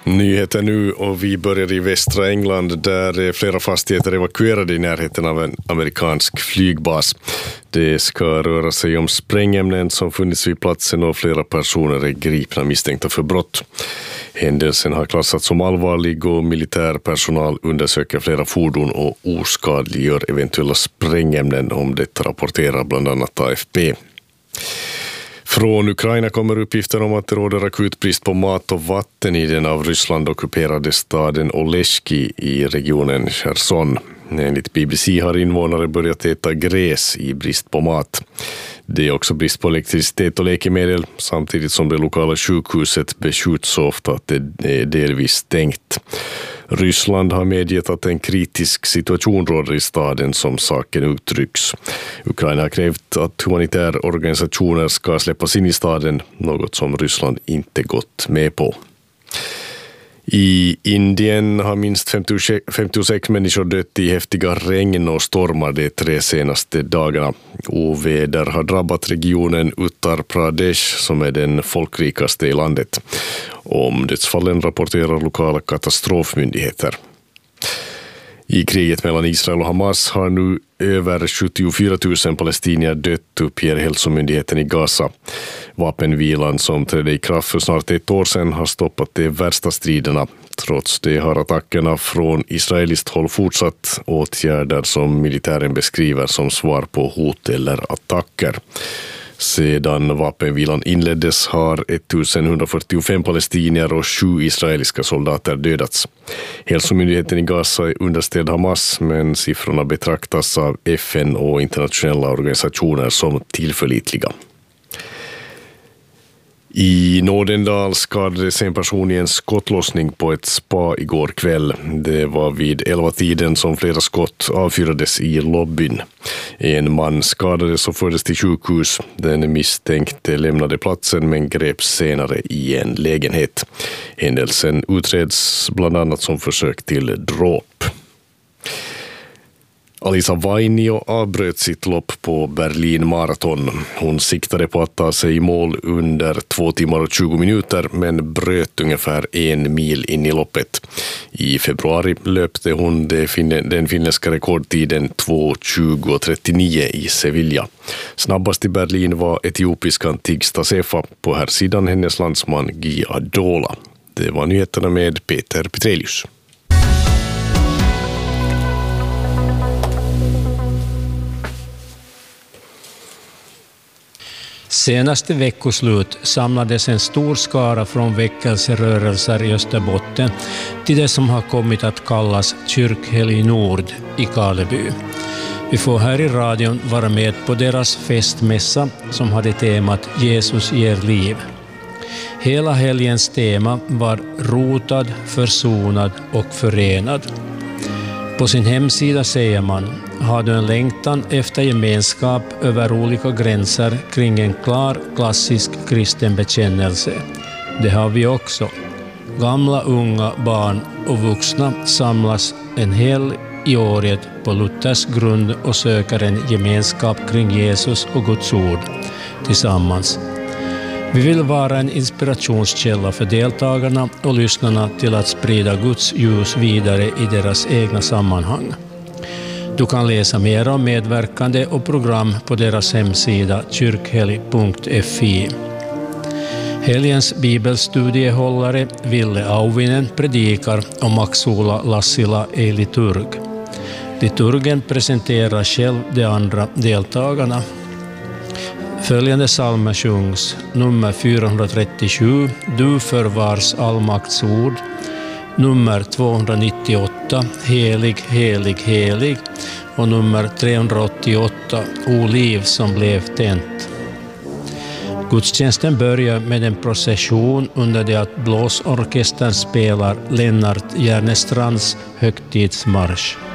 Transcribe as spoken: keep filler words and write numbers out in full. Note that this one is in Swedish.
Nyheter nu, och vi börjar i västra England där flera fastigheter evakuerade i närheten av en amerikansk flygbas. Det ska röra sig om sprängämnen som funnits vid platsen och flera personer är gripna misstänkta för brott. Händelsen har klassats som allvarlig och militär personal undersöker flera fordon och oskadliggör eventuella sprängämnen, om detta rapporterar bland annat A F P. Från Ukraina kommer uppgifter om att det råder akut brist på mat och vatten i den av Ryssland ockuperade staden Oleski i regionen Cherson. Enligt B B C har invånare börjat äta gräs i brist på mat. Det är också brist på elektricitet och läkemedel, samtidigt som det lokala sjukhuset beskjuts så ofta att det är delvis stängt. Ryssland har medgett att en kritisk situation råder i staden som saken uttrycks. Ukraina har krävt att humanitära organisationer ska släppas in i staden, något som Ryssland inte gått med på. I Indien har minst femtiosex människor dött i häftiga regn och stormar de tre senaste dagarna. Oväder har drabbat regionen Uttar Pradesh som är den folkrikaste i landet. Om dödsfallen rapporterar lokala katastrofmyndigheter. I kriget mellan Israel och Hamas har nu över sjuttiofyra tusen palestinier dött, uppger hälsomyndigheten i Gaza. Vapenvilan som trädde i kraft för snart ett år sedan har stoppat de värsta striderna. Trots det har attackerna från israeliskt håll fortsatt, åtgärder som militären beskriver som svar på hot eller attacker. Sedan vapenvilan inleddes har ettusenhundrafyrtiofem palestinier och sju israeliska soldater dödats. Hälsomyndigheten i Gaza är underställd Hamas, men siffrorna betraktas av F N och internationella organisationer som tillförlitliga. I Nådendal skadades en person i en skottlossning på ett spa igår kväll. Det var vid elva tiden som flera skott avfyrades i lobbyn. En man skadades och fördes till sjukhus. Den misstänkte lämnade platsen men greps senare i en lägenhet. Händelsen utreds bland annat som försök till dråp. Alisa Vainio avbröt sitt lopp på Berlin Marathon. Hon siktade på att ta sig i mål under två timmar och tjugo minuter men bröt ungefär en mil in i loppet. I februari löpte hon den finländska rekordtiden två tjugo trettionio i Sevilla. Snabbast i Berlin var etiopiskan Tigsta Sefa, på här sidan hennes landsman Guy Adola. Det var nyheterna med Peter Petrelius. Senaste veckoslut samlades en stor skara från väckelserörelser i Österbotten till det som har kommit att kallas Kyrkhelg Nord i Karleby. Vi får här i radion vara med på deras festmässa som hade temat Jesus ger liv. Hela helgens tema var rotad, försonad och förenad. På sin hemsida säger man: har du en längtan efter gemenskap över olika gränser kring en klar klassisk kristen bekännelse? Det har vi också. Gamla, unga, barn och vuxna samlas en hel i året på Luthers grund och söker en gemenskap kring Jesus och Guds ord tillsammans. Vi vill vara en inspirationskälla för deltagarna och lyssnarna till att sprida Guds ljus vidare i deras egna sammanhang. Du kan läsa mer om medverkande och program på deras hemsida kyrkhelg punkt f i. Helgens bibelstudiehållare Ville Auvinen predikar och Max-Ola Lassila är liturg. Liturgen presenterar själv de andra deltagarna. Följande psalmer sjungs: nummer fyrahundratrettiosju, Du förvars allmakts ord, nummer tvåhundranittioåtta, Helig, helig, helig, och nummer trehundraåttioåtta, O liv som blev tänt. Gudstjänsten börjar med en procession under det att blåsorkestern spelar Lennart Järnestrands högtidsmarsch.